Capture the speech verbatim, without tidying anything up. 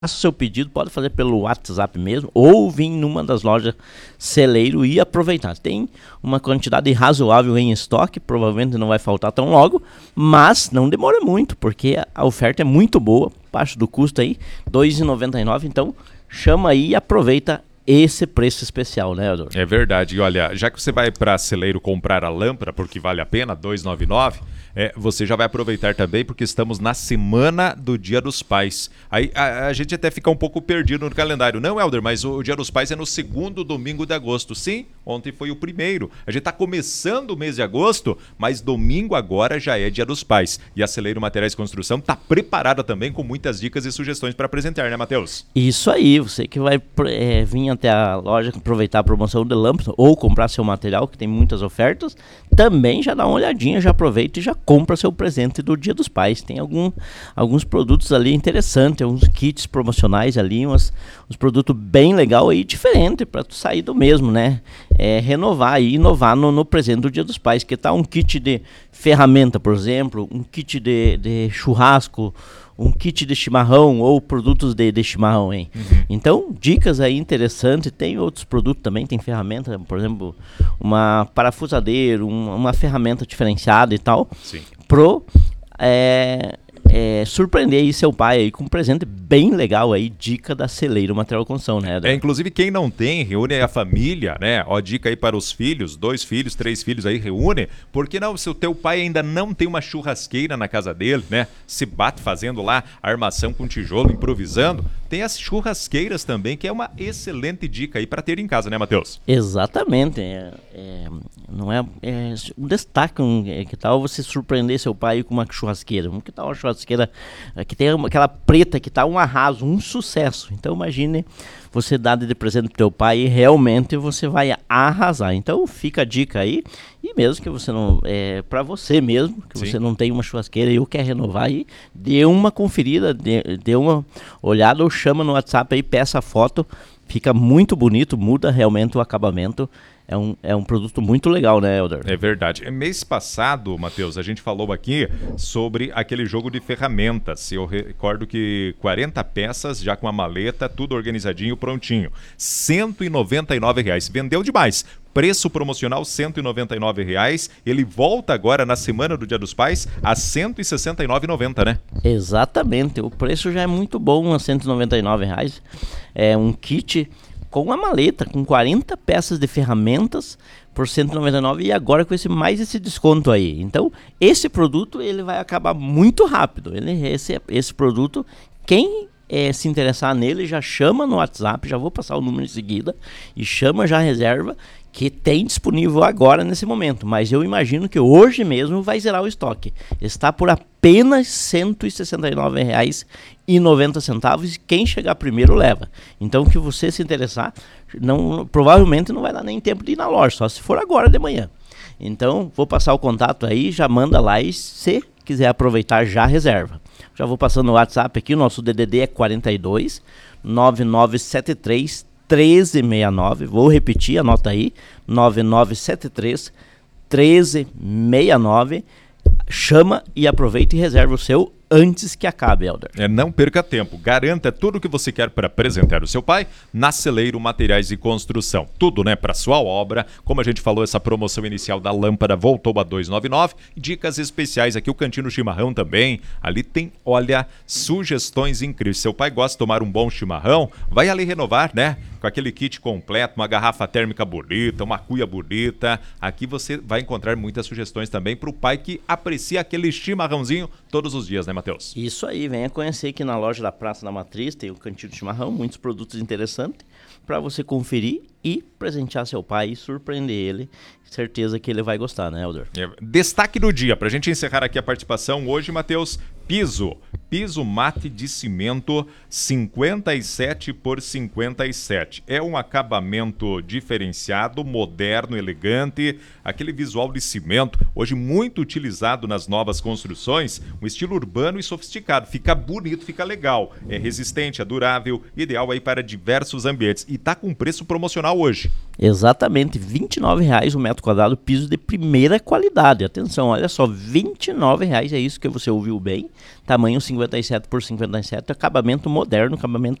Faça o seu pedido, pode fazer pelo WhatsApp mesmo, ou vir numa das lojas Celeiro e aproveitar. Tem uma quantidade razoável em estoque, provavelmente não vai faltar tão logo, mas não demora muito, porque a oferta é muito boa, baixo do custo aí, dois reais e noventa e nove centavos, então chama aí e aproveita esse preço especial, né, Ador? É verdade. E olha, já que você vai para Celeiro comprar a lâmpada, porque vale a pena, dois reais e noventa e nove centavos, É, você já vai aproveitar também, porque estamos na semana do Dia dos Pais. Aí a, a gente até fica um pouco perdido no calendário. Não, Helder, mas o, o Dia dos Pais é no segundo domingo de agosto. Sim, ontem foi o primeiro. A gente está começando o mês de agosto, mas domingo agora já é Dia dos Pais. E a Celeiro Materiais de Construção está preparada também com muitas dicas e sugestões para apresentar, né, Matheus? Isso aí, você que vai é, vir até a loja aproveitar a promoção de lâmpada ou comprar seu material, que tem muitas ofertas, também já dá uma olhadinha, já aproveita e já compra seu presente do Dia dos Pais. Tem algum, alguns produtos ali interessantes, uns kits promocionais ali, umas, uns produtos bem legal e diferente para tu sair do mesmo, né? É, renovar e inovar no, no presente do Dia dos Pais, que tá um kit de ferramenta, por exemplo, um kit de, de churrasco, um kit de chimarrão ou produtos de, de chimarrão, hein? Uhum. Então, dicas aí interessantes. Tem outros produtos também, tem ferramenta, por exemplo, uma parafusadeira, um, uma ferramenta diferenciada e tal. Sim. Pro é, é, surpreender aí seu pai aí com um presente bem legal aí, dica da Celeiro Material de Construção, né? É, inclusive quem não tem, reúne a família, né? Ó, dica aí para os filhos, dois filhos, três filhos aí, reúne. Porque não, se o teu pai ainda não tem uma churrasqueira na casa dele, né? Se bate fazendo lá armação com tijolo, improvisando. Tem as churrasqueiras também, que é uma excelente dica aí para ter em casa, né, Matheus? Exatamente. É, é, não é, é um destaque, um, é, que tal você surpreender seu pai com uma churrasqueira? Que tal uma churrasqueira é, que tem uma, aquela preta que tá um arraso, um sucesso. Então imagine você dar de presente pro teu pai e realmente você vai arrasar. Então fica a dica aí. E mesmo que você não, é, para você mesmo, que Sim. você não tem uma churrasqueira e quer renovar aí, dê uma conferida, dê, dê uma olhada ou chama no WhatsApp aí, peça a foto, fica muito bonito, muda realmente o acabamento. É um, é um produto muito legal, né, Helder? É verdade. Mês passado, Matheus, a gente falou aqui sobre aquele jogo de ferramentas. Eu recordo que quarenta peças, já com a maleta, tudo organizadinho, prontinho. cento e noventa e nove reais. Vendeu demais. Preço promocional cento e noventa e nove reais. Ele volta agora na semana do Dia dos Pais a cento e sessenta e nove reais e noventa centavos, né? Exatamente. O preço já é muito bom, a cento e noventa e nove reais. É um kit com uma maleta, com quarenta peças de ferramentas por cento e noventa e nove reais e agora com esse, mais esse desconto aí. Então, esse produto ele vai acabar muito rápido. Ele, esse, esse produto, quem é, se interessar nele, já chama no WhatsApp, já vou passar o número em seguida, e chama já a reserva, que tem disponível agora nesse momento, mas eu imagino que hoje mesmo vai zerar o estoque. Está por apenas cento e sessenta e nove reais e noventa centavos e quem chegar primeiro leva. Então, que você se interessar, não, provavelmente não vai dar nem tempo de ir na loja, só se for agora de manhã. Então, vou passar o contato aí, já manda lá e se quiser aproveitar, já reserva. Já vou passando o WhatsApp aqui, o nosso D D D é quarenta e dois, nove nove sete três, treze sessenta e nove, vou repetir, anota aí, nove nove sete três, treze sessenta e nove, chama e aproveita e reserva o seu antes que acabe, Helder. É, não perca tempo, garanta tudo o que você quer para apresentar o seu pai na Celeiro Materiais de Construção. Tudo, né, para sua obra. Como a gente falou, essa promoção inicial da lâmpada voltou a dois reais e noventa e nove centavos. Dicas especiais aqui, o Cantinho Chimarrão também. Ali tem, olha, sugestões incríveis. Seu pai gosta de tomar um bom chimarrão, vai ali renovar, né? Com aquele kit completo, uma garrafa térmica bonita, uma cuia bonita. Aqui você vai encontrar muitas sugestões também para o pai que aprecia aquele chimarrãozinho todos os dias, né, Matheus? Isso aí, venha conhecer aqui na loja da Praça da Matriz, tem o Cantinho de Chimarrão, muitos produtos interessantes para você conferir e presentear seu pai e surpreender ele. Certeza que ele vai gostar, né, Helder? É, destaque do dia, para a gente encerrar aqui a participação hoje, Matheus, piso. Piso mate de cimento cinquenta e sete por cinquenta e sete. É um acabamento diferenciado, moderno, elegante, aquele visual de cimento, hoje muito utilizado nas novas construções, um estilo urbano e sofisticado. Fica bonito, fica legal. É resistente, é durável, ideal aí para diversos ambientes. E tá com preço promocional hoje. Exatamente, vinte e nove reais o metro quadrado, piso de primeira qualidade. Atenção, olha só, vinte e nove reais, é isso que você ouviu bem. Tamanho cinquenta cinquenta e sete por cinquenta e sete, acabamento moderno, acabamento